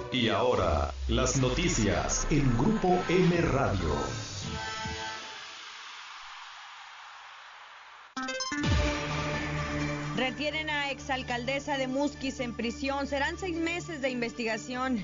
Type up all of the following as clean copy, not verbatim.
Y ahora, las noticias en Grupo M Radio. Retienen a exalcaldesa de Musquis en prisión. Serán 6 meses de investigación.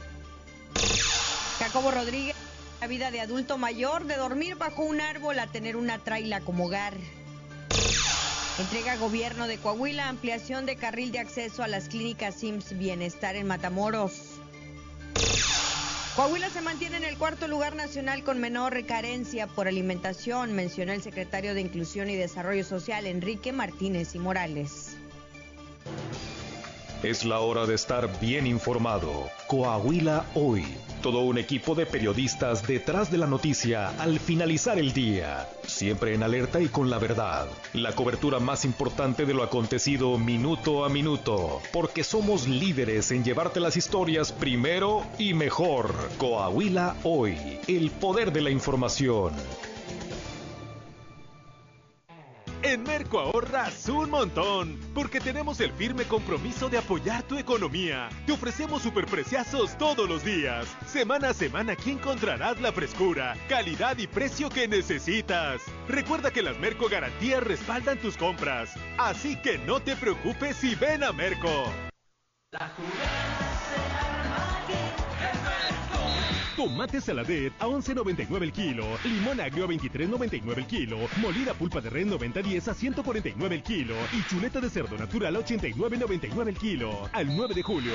Jacobo Rodríguez, la vida de adulto mayor, de dormir bajo un árbol a tener una traila como hogar. Entrega gobierno de Coahuila ampliación de carril de acceso a las clínicas IMSS Bienestar en Matamoros. Coahuila se mantiene en el 4º lugar nacional con menor carencia por alimentación, mencionó el secretario de Inclusión y Desarrollo Social, Enrique Martínez y Morales. Es la hora de estar bien informado. Coahuila Hoy. Todo un equipo de periodistas detrás de la noticia al finalizar el día. Siempre en alerta y con la verdad. La cobertura más importante de lo acontecido minuto a minuto. Porque somos líderes en llevarte las historias primero y mejor. Coahuila Hoy. El poder de la información. En Merco ahorras un montón, porque tenemos el firme compromiso de apoyar tu economía. Te ofrecemos superpreciazos todos los días. Semana a semana aquí encontrarás la frescura, calidad y precio que necesitas. Recuerda que las Merco Garantías respaldan tus compras. Así que no te preocupes y ven a Merco. La jugada se arma aquí en Merco. Tomate saladet a 11.99 el kilo, limón agrio a 23.99 el kilo, molida pulpa de res 90-10 a 149 el kilo y chuleta de cerdo natural a 89.99 el kilo. Al 9 de julio.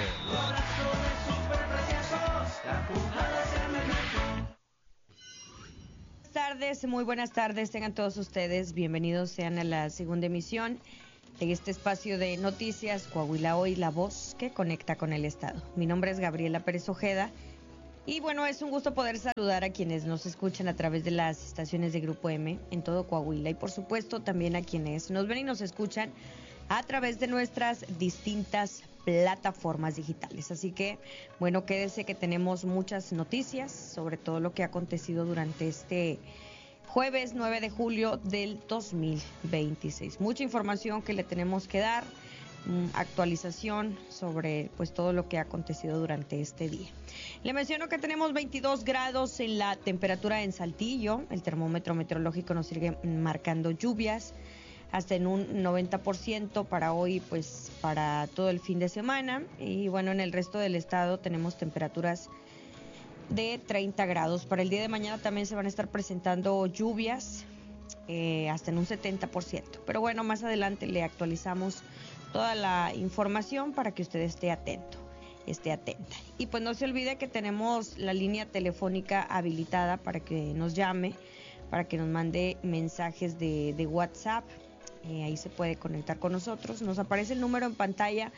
Buenas tardes, muy buenas tardes, tengan todos ustedes, bienvenidos sean a la segunda emisión de este espacio de noticias Coahuila Hoy, la voz que conecta con el Estado. Mi nombre es Gabriela Pérez Ojeda. Y bueno, es un gusto poder saludar a quienes nos escuchan a través de las estaciones de Grupo M en todo Coahuila y por supuesto también a quienes nos ven y nos escuchan a través de nuestras distintas plataformas digitales. Así que, bueno, quédese que tenemos muchas noticias sobre todo lo que ha acontecido durante este jueves 9 de julio del 2026. Mucha información que le tenemos que dar, actualización sobre pues todo lo que ha acontecido durante este día. Le menciono que tenemos 22 grados en la temperatura en Saltillo. El termómetro meteorológico nos sigue marcando lluvias hasta en un 90% para hoy, pues para todo el fin de semana. Y bueno, en el resto del estado tenemos temperaturas de 30 grados. Para el día de mañana también se van a estar presentando lluvias hasta en un 70%. Pero bueno, más adelante le actualizamos toda la información para que usted esté atento, esté atenta. Y pues no se olvide que tenemos la línea telefónica habilitada para que nos llame, para que nos mande mensajes de WhatsApp. Ahí se puede conectar con nosotros. Nos aparece el número en pantalla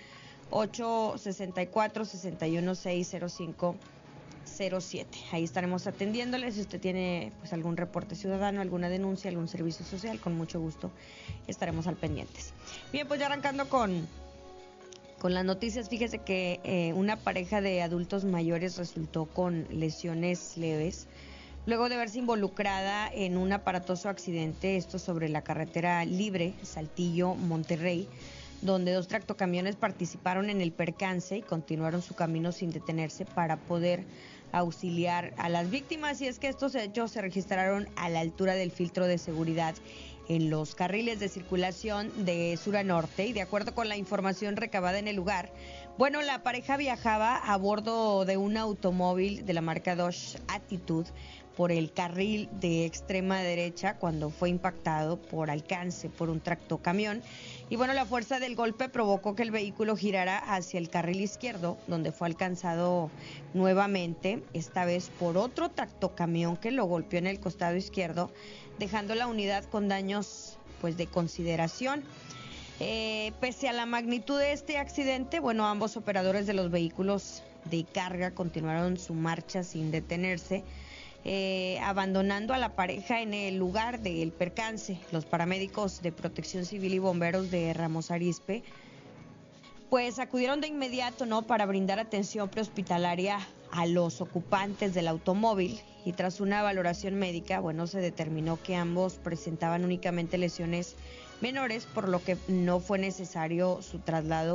864-6160507. Ahí estaremos atendiéndole. Si usted tiene pues algún reporte ciudadano, alguna denuncia, algún servicio social, con mucho gusto estaremos al pendientes. Bien, pues ya arrancando con las noticias, fíjese que una pareja de adultos mayores resultó con lesiones leves luego de verse involucrada en un aparatoso accidente, esto sobre la carretera libre Saltillo-Monterrey, donde 2 tractocamiones participaron en el percance y continuaron su camino sin detenerse para poder auxiliar a las víctimas. Y es que estos hechos se registraron a la altura del filtro de seguridad en los carriles de circulación de sur a norte, y de acuerdo con la información recabada en el lugar, bueno, la pareja viajaba a bordo de un automóvil de la marca Dodge Attitude por el carril de extrema derecha cuando fue impactado por alcance por un tractocamión. Y bueno, la fuerza del golpe provocó que el vehículo girara hacia el carril izquierdo, donde fue alcanzado nuevamente, esta vez por otro tractocamión que lo golpeó en el costado izquierdo, dejando la unidad con daños pues de consideración. Pese a la magnitud de este accidente, bueno, ambos operadores de los vehículos de carga continuaron su marcha sin detenerse, abandonando a la pareja en el lugar del percance. Los paramédicos de Protección Civil y bomberos de Ramos Arizpe pues acudieron de inmediato, ¿no?, para brindar atención prehospitalaria a los ocupantes del automóvil, y tras una valoración médica, bueno, se determinó que ambos presentaban únicamente lesiones menores, por lo que no fue necesario su traslado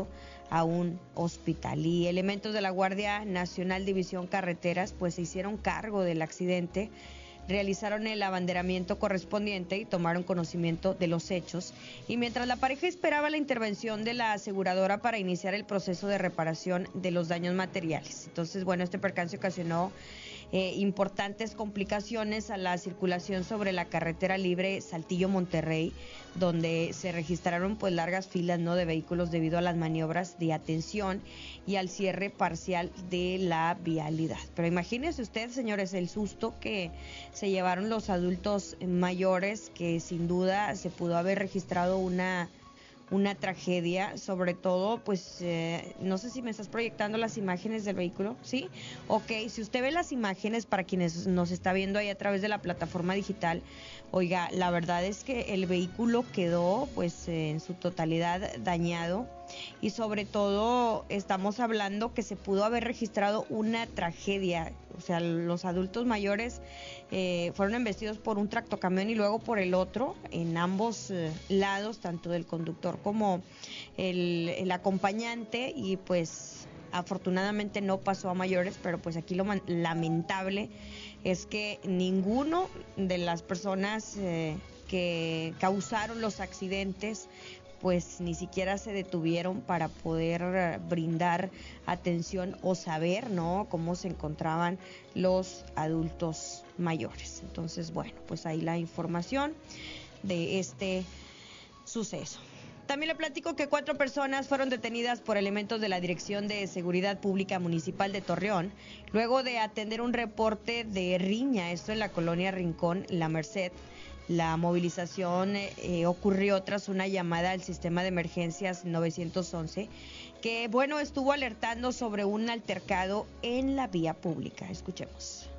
a un hospital. Y elementos de la Guardia Nacional División Carreteras pues se hicieron cargo del accidente, realizaron el abanderamiento correspondiente y tomaron conocimiento de los hechos. Y mientras la pareja esperaba la intervención de la aseguradora para iniciar el proceso de reparación de los daños materiales. Entonces, bueno, este percance ocasionó importantes complicaciones a la circulación sobre la carretera libre Saltillo-Monterrey, donde se registraron pues largas filas, ¿no?, de vehículos debido a las maniobras de atención y al cierre parcial de la vialidad. Pero imagínense ustedes, señores, el susto que se llevaron los adultos mayores, que sin duda se pudo haber registrado una tragedia, sobre todo, pues, no sé si me estás proyectando las imágenes del vehículo, ¿sí? Ok, si usted ve las imágenes, para quienes nos está viendo ahí a través de la plataforma digital, oiga, la verdad es que el vehículo quedó, pues, en su totalidad dañado, y sobre todo estamos hablando que se pudo haber registrado una tragedia. O sea, los adultos mayores fueron embestidos por un tractocamión y luego por el otro, en ambos lados, tanto del conductor como el acompañante, y pues afortunadamente no pasó a mayores, pero pues aquí lo lamentable es que ninguno de las personas que causaron los accidentes pues ni siquiera se detuvieron para poder brindar atención o saber, ¿no?, cómo se encontraban los adultos mayores. Entonces, bueno, pues ahí la información de este suceso. También le platico que 4 personas fueron detenidas por elementos de la Dirección de Seguridad Pública Municipal de Torreón, luego de atender un reporte de riña, esto en la colonia Rincón, La Merced. La movilización ocurrió tras una llamada al sistema de emergencias 911, que, bueno, estuvo alertando sobre un altercado en la vía pública. Escuchemos.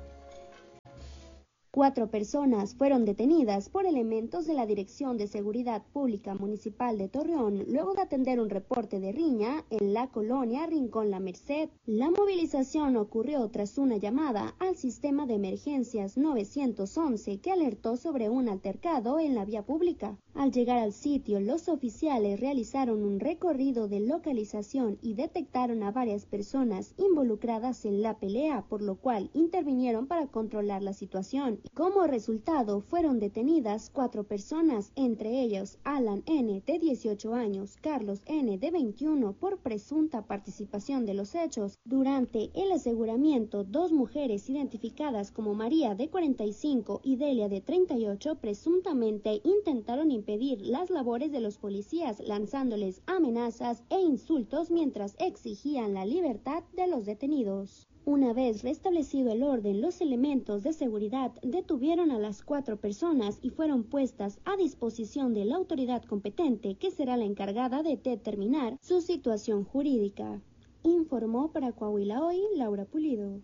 4 personas fueron detenidas por elementos de la Dirección de Seguridad Pública Municipal de Torreón luego de atender un reporte de riña en la colonia Rincón La Merced. La movilización ocurrió tras una llamada al sistema de emergencias 911 que alertó sobre un altercado en la vía pública. Al llegar al sitio, los oficiales realizaron un recorrido de localización y detectaron a varias personas involucradas en la pelea, por lo cual intervinieron para controlar la situación. Como resultado, fueron detenidas 4 personas, entre ellos Alan N., de 18 años, Carlos N., de 21, por presunta participación de los hechos. Durante el aseguramiento, 2 mujeres identificadas como María, de 45, y Delia, de 38, presuntamente intentaron impedir las labores de los policías, lanzándoles amenazas e insultos mientras exigían la libertad de los detenidos. Una vez restablecido el orden, los elementos de seguridad detuvieron a las 4 personas y fueron puestas a disposición de la autoridad competente, que será la encargada de determinar su situación jurídica. Informó para Coahuila Hoy, Laura Pulido.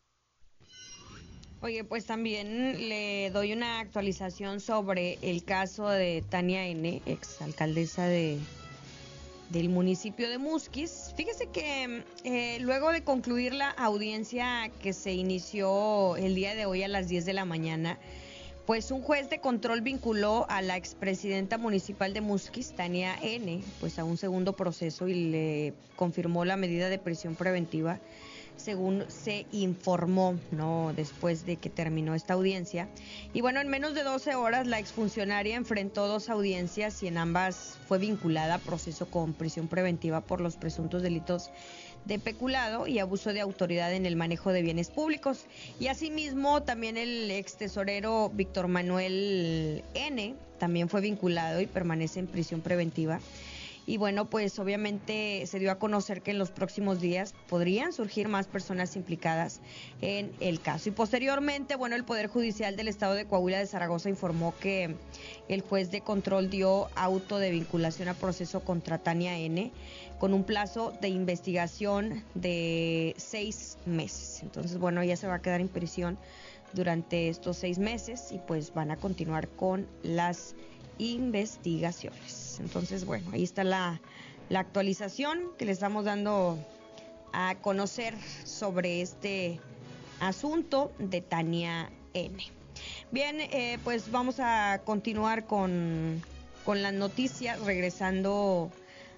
Oye, pues también le doy una actualización sobre el caso de Tania N., exalcaldesa del municipio de Musquis. Fíjese que luego de concluir la audiencia que se inició el día de hoy a las 10 de la mañana, pues un juez de control vinculó a la expresidenta municipal de Musquis, Tania N., pues a un segundo proceso y le confirmó la medida de prisión preventiva, según se informó, ¿no?, después de que terminó esta audiencia. Y bueno, en menos de 12 horas la exfuncionaria enfrentó 2 audiencias y en ambas fue vinculada a proceso con prisión preventiva por los presuntos delitos de peculado y abuso de autoridad en el manejo de bienes públicos. Y asimismo también el ex tesorero Víctor Manuel N. también fue vinculado y permanece en prisión preventiva. Y bueno, pues obviamente se dio a conocer que en los próximos días podrían surgir más personas implicadas en el caso. Y posteriormente, bueno, el Poder Judicial del Estado de Coahuila de Zaragoza informó que el juez de control dio auto de vinculación a proceso contra Tania N. con un plazo de investigación de 6 meses. Entonces, bueno, ella se va a quedar en prisión durante estos 6 meses y pues van a continuar con las investigaciones. Entonces, bueno, ahí está la actualización que le estamos dando a conocer sobre este asunto de Tania N. Bien, pues vamos a continuar con las noticias, regresando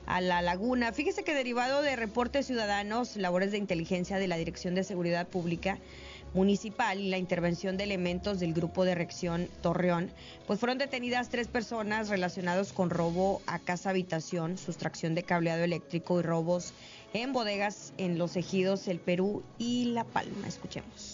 a La Laguna. Fíjese que derivado de reportes ciudadanos, labores de inteligencia de la Dirección de Seguridad Pública Municipal y la intervención de elementos del Grupo de Reacción Torreón, pues fueron detenidas 3 personas relacionadas con robo a casa habitación, sustracción de cableado eléctrico y robos en bodegas en los ejidos El Perú y La Palma. Escuchemos.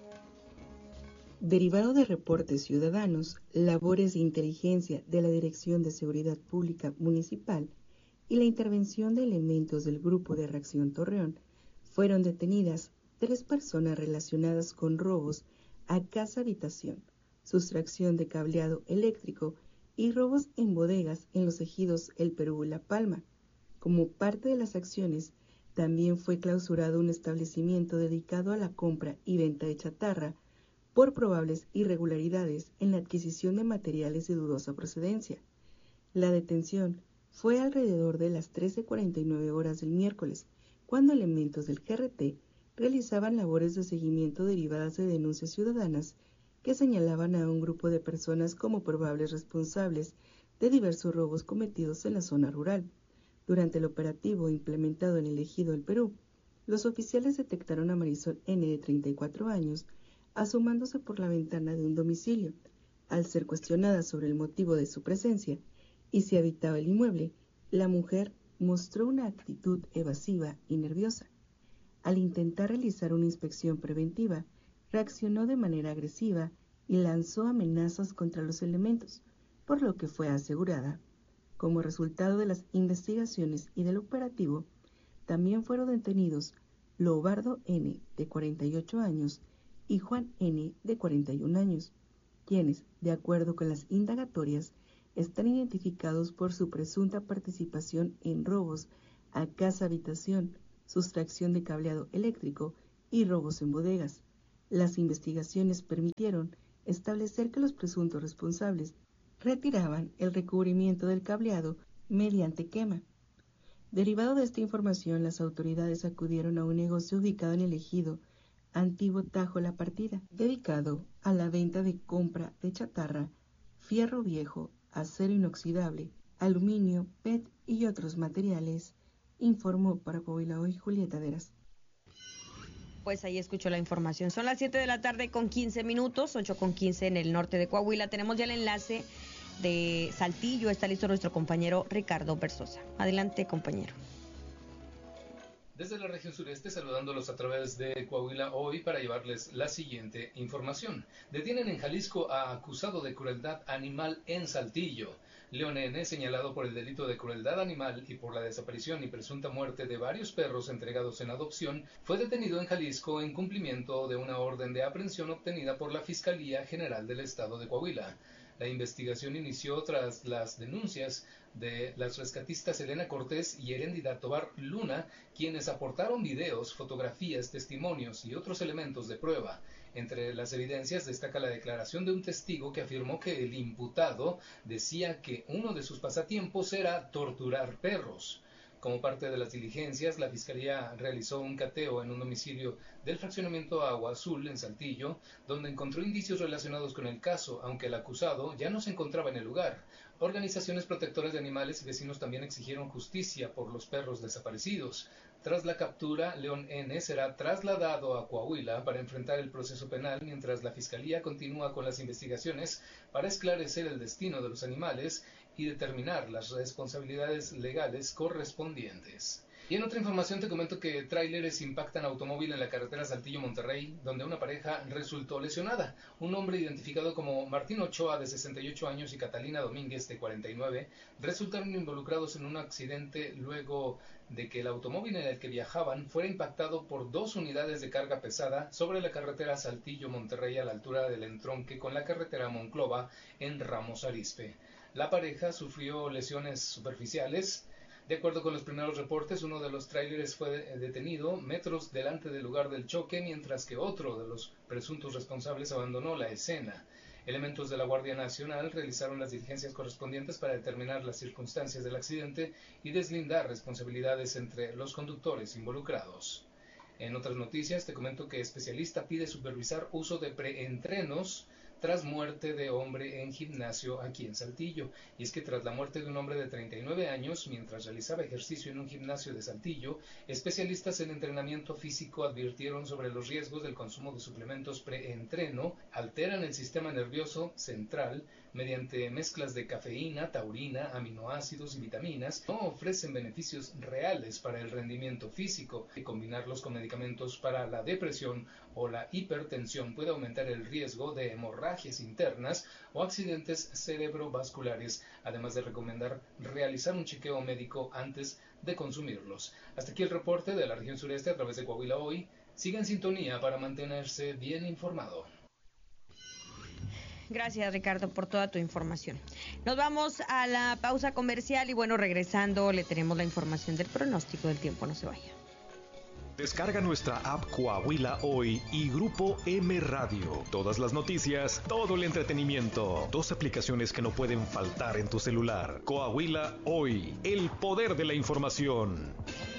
Derivado de reportes ciudadanos, labores de inteligencia de la Dirección de Seguridad Pública Municipal y la intervención de elementos del Grupo de Reacción Torreón, fueron detenidas 3 personas relacionadas con robos a casa-habitación, sustracción de cableado eléctrico y robos en bodegas en los ejidos El Perú y La Palma. Como parte de las acciones, también fue clausurado un establecimiento dedicado a la compra y venta de chatarra por probables irregularidades en la adquisición de materiales de dudosa procedencia. La detención fue alrededor de las 13:49 horas del miércoles, cuando elementos del GRT realizaban labores de seguimiento derivadas de denuncias ciudadanas que señalaban a un grupo de personas como probables responsables de diversos robos cometidos en la zona rural. Durante el operativo implementado en el ejido El Perú, los oficiales detectaron a Marisol N., de 34 años, asomándose por la ventana de un domicilio. Al ser cuestionada sobre el motivo de su presencia y si habitaba el inmueble, la mujer mostró una actitud evasiva y nerviosa. Al intentar realizar una inspección preventiva, reaccionó de manera agresiva y lanzó amenazas contra los elementos, por lo que fue asegurada. Como resultado de las investigaciones y del operativo, también fueron detenidos Lobardo N., de 48 años, y Juan N., de 41 años, quienes, de acuerdo con las indagatorias, están identificados por su presunta participación en robos a casa-habitación, sustracción de cableado eléctrico y robos en bodegas. Las investigaciones permitieron establecer que los presuntos responsables retiraban el recubrimiento del cableado mediante quema. Derivado de esta información, las autoridades acudieron a un negocio ubicado en el ejido Antiguo Tajo La Partida, dedicado a la venta de compra de chatarra, fierro viejo, acero inoxidable, aluminio, PET y otros materiales, informó para Coahuila Hoy Julieta Veras. Pues ahí escuchó la información. Son las 7 de la tarde con 15 minutos, 8:15 en el norte de Coahuila. Tenemos ya el enlace de Saltillo. Está listo nuestro compañero Ricardo Berzosa. Adelante, compañero. Desde la región sureste, saludándolos a través de Coahuila Hoy para llevarles la siguiente información. Detienen en Jalisco a acusado de crueldad animal en Saltillo. León N., señalado por el delito de crueldad animal y por la desaparición y presunta muerte de varios perros entregados en adopción, fue detenido en Jalisco en cumplimiento de una orden de aprehensión obtenida por la Fiscalía General del Estado de Coahuila. La investigación inició tras las denuncias de las rescatistas Elena Cortés y Heréndida Tobar Luna, quienes aportaron videos, fotografías, testimonios y otros elementos de prueba. Entre las evidencias destaca la declaración de un testigo que afirmó que el imputado decía que uno de sus pasatiempos era torturar perros. Como parte de las diligencias, la Fiscalía realizó un cateo en un domicilio del fraccionamiento Agua Azul, en Saltillo, donde encontró indicios relacionados con el caso, aunque el acusado ya no se encontraba en el lugar. Organizaciones protectoras de animales y vecinos también exigieron justicia por los perros desaparecidos. Tras la captura, León N. será trasladado a Coahuila para enfrentar el proceso penal, mientras la Fiscalía continúa con las investigaciones para esclarecer el destino de los animales y determinar las responsabilidades legales correspondientes. Y en otra información te comento que tráileres impactan automóvil en la carretera Saltillo-Monterrey, donde una pareja resultó lesionada. Un hombre identificado como Martín Ochoa, de 68 años, y Catalina Domínguez, de 49, resultaron involucrados en un accidente luego de que el automóvil en el que viajaban fuera impactado por 2 unidades de carga pesada sobre la carretera Saltillo-Monterrey a la altura del entronque con la carretera Monclova en Ramos Arizpe. La pareja sufrió lesiones superficiales. De acuerdo con los primeros reportes, uno de los tráileres fue detenido metros delante del lugar del choque, mientras que otro de los presuntos responsables abandonó la escena. Elementos de la Guardia Nacional realizaron las diligencias correspondientes para determinar las circunstancias del accidente y deslindar responsabilidades entre los conductores involucrados. En otras noticias, te comento que especialista pide supervisar uso de preentrenos tras muerte de hombre en gimnasio aquí en Saltillo. Y es que tras la muerte de un hombre de 39 años, mientras realizaba ejercicio en un gimnasio de Saltillo, especialistas en entrenamiento físico advirtieron sobre los riesgos del consumo de suplementos preentreno, alteran el sistema nervioso central mediante mezclas de cafeína, taurina, aminoácidos y vitaminas, no ofrecen beneficios reales para el rendimiento físico, y combinarlos con medicamentos para la depresión o la hipertensión puede aumentar el riesgo de hemorragias internas o accidentes cerebrovasculares, además de recomendar realizar un chequeo médico antes de consumirlos. Hasta aquí el reporte de la región sureste a través de Coahuila Hoy. Siga en sintonía para mantenerse bien informado. Gracias, Ricardo, por toda tu información. Nos vamos a la pausa comercial y bueno, regresando le tenemos la información del pronóstico del tiempo. No se vaya. Descarga nuestra app Coahuila Hoy y Grupo M Radio. Todas las noticias, todo el entretenimiento. 2 aplicaciones que no pueden faltar en tu celular. Coahuila Hoy, el poder de la información.